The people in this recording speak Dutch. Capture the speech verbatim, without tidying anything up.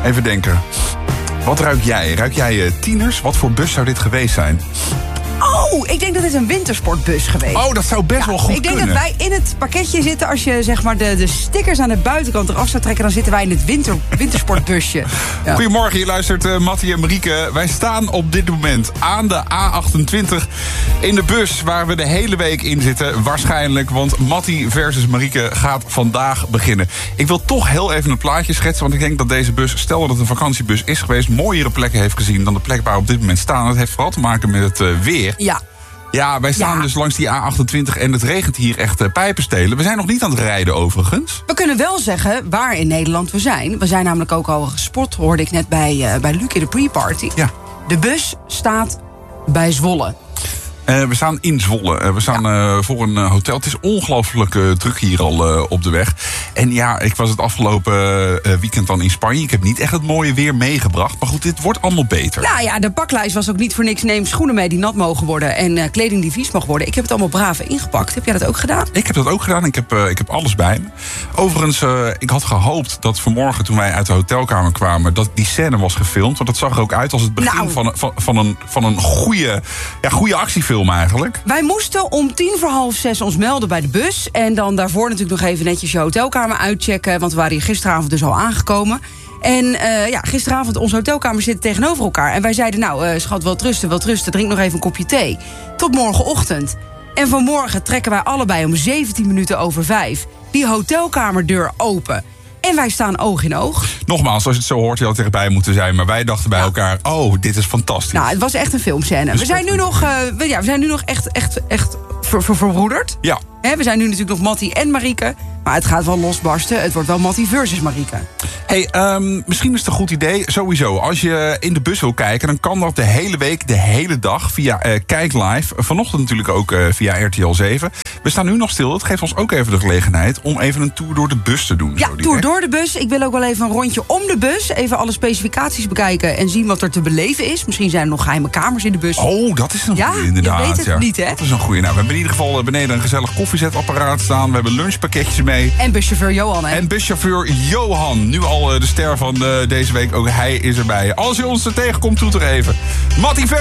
Even denken. Wat ruik jij? Ruik jij uh, tieners? Wat voor bus zou dit geweest zijn? Oh, ik denk dat dit een wintersportbus geweest. Oh, dat zou best ja, wel goed ik denk kunnen. dat wij in het pakketje zitten. Als je zeg maar de, de stickers aan de buitenkant eraf zou trekken, dan zitten wij in het winter, wintersportbusje. Ja. Goedemorgen, je luistert uh, Mattie en Marieke. Wij staan op dit moment aan de A achtentwintig in de bus waar we de hele week in zitten. Waarschijnlijk, want Mattie versus Marieke gaat vandaag beginnen. Ik wil toch heel even een plaatje schetsen, want ik denk dat deze bus, stel dat het een vakantiebus is geweest, mooiere plekken heeft gezien dan de plek waar we op dit moment staan. Dat heeft vooral te maken met het uh, weer. Ja. Ja, wij staan ja. dus langs die A achtentwintig en het regent hier echt uh, pijpenstelen. We zijn nog niet aan het rijden overigens. We kunnen wel zeggen waar in Nederland we zijn. We zijn namelijk ook al gespot, hoorde ik net bij, uh, bij Luc in de pre-party. Ja. De bus staat bij Zwolle. Uh, we staan in Zwolle. Uh, we staan ja. uh, voor een uh, hotel. Het is ongelooflijk uh, druk hier al uh, op de weg. En ja, ik was het afgelopen uh, weekend dan in Spanje. Ik heb niet echt het mooie weer meegebracht. Maar goed, dit wordt allemaal beter. Nou ja, de paklijst was ook niet voor niks. Neem schoenen mee die nat mogen worden. En uh, kleding die vies mag worden. Ik heb het allemaal braaf ingepakt. Heb jij dat ook gedaan? Ik heb dat ook gedaan. Ik heb, uh, ik heb alles bij me. Overigens, uh, ik had gehoopt dat vanmorgen toen wij uit de hotelkamer kwamen, dat die scène was gefilmd. Want dat zag er ook uit als het begin nou. van, van, van een, van een goede, ja, goede actiefilm. Eigenlijk. Wij moesten om tien voor half zes ons melden bij de bus. En dan daarvoor natuurlijk nog even netjes je hotelkamer uitchecken. Want we waren hier gisteravond dus al aangekomen. En uh, ja, gisteravond onze hotelkamer zitten tegenover elkaar. En wij zeiden, nou uh, schat, wel trusten, wel trusten. Drink nog even een kopje thee. Tot morgenochtend. En vanmorgen trekken wij allebei om zeventien minuten over vijf die hotelkamerdeur open. En wij staan oog in oog. Nogmaals, als je het zo hoort, je had erbij moeten zijn. Maar wij dachten bij ja. elkaar, oh, dit is fantastisch. Nou, het was echt een filmscène. Dus we zijn nu nog, uh, we, ja, we zijn nu nog echt, echt, echt ver, ver, verbroederd. Ja. He, we zijn nu natuurlijk nog Mattie en Marieke. Maar het gaat wel losbarsten. Het wordt wel Mattie versus Marieke. Hey, um, misschien is het een goed idee. Sowieso, als je in de bus wil kijken, dan kan dat de hele week, de hele dag via uh, Kijk Live. Vanochtend natuurlijk ook uh, via R T L zeven. We staan nu nog stil. Dat geeft ons ook even de gelegenheid om even een tour door de bus te doen. Ja, zo tour door de bus. Ik wil ook wel even een rondje om de bus. Even alle specificaties bekijken en zien wat er te beleven is. Misschien zijn er nog geheime kamers in de bus. Oh, dat is een ja, goeie inderdaad. Je weet het ja. niet, hè? Dat is een goeie. Nou, we hebben in ieder geval beneden een gezellig koffiezetapparaat staan. We hebben lunchpakketjes mee. En buschauffeur Johan, hè? En buschauffeur Johan. Nu al uh, de ster van uh, deze week. Ook hij is erbij. Als je ons er tegenkomt, doet er even. Mattie Ver